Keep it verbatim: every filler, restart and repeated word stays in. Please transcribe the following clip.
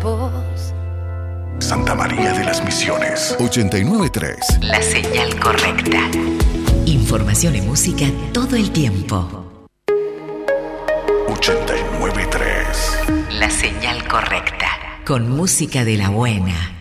tiempos. Santa María de las Misiones, ochenta y nueve punto tres. La señal correcta. Información y música todo el tiempo. ochenta y nueve punto tres. La señal correcta. Con música de la buena.